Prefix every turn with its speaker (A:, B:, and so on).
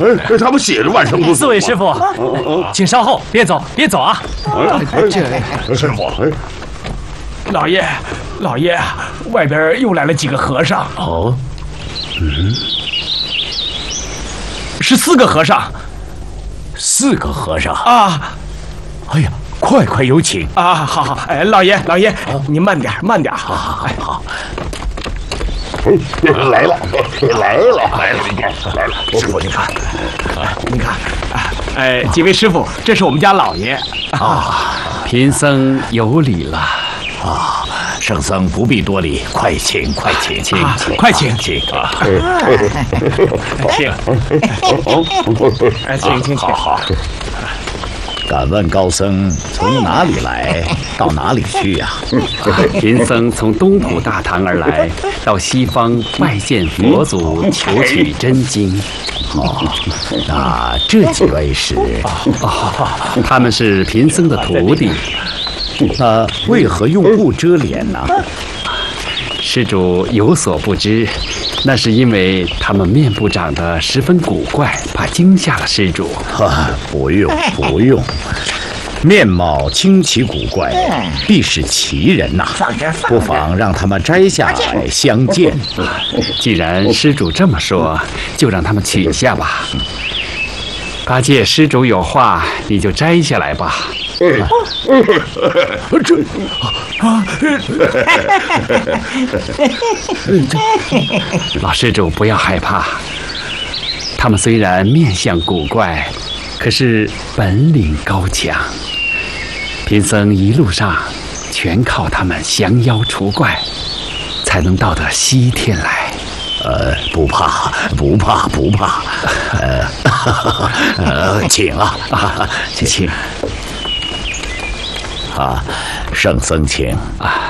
A: 他们写着万生不死。
B: 四位师傅，请稍后，别走，别走啊！
A: 师傅，
C: 老爷，外边又来了几个和尚。
A: 哦
C: ，14个和尚。
A: 4个和尚
C: 啊！
A: 哎呀，快有请
C: 啊！好，哎，老爷，您慢点，好。
A: 来了，师傅，
C: 您看，哎，几位师傅，这是我们家老爷
D: 啊。贫僧有礼了
A: 啊，圣僧不必多礼，快请，
C: 请。
A: 好。敢问高僧从哪里来，到哪里去呀？
D: 贫僧从东土大唐而来，到西方拜见佛祖，求取真经。
A: 那这几位是？
D: 他们是贫僧的徒弟。
A: 为何用布遮脸呢？
D: 施主有所不知，那是因为他们面部长得十分古怪，怕惊吓了施主。
A: 不用，面貌清奇古怪，必是奇人呐。不妨让他们摘下来相见。
D: 既然施主这么说，就让他们取下吧。八戒，施主有话，你就摘下来吧。老施主不要害怕，他们虽然面相古怪，可是本领高强。贫僧一路上全靠他们降妖除怪，才能到得西天来。
A: 不怕，请啊，请。圣僧请啊。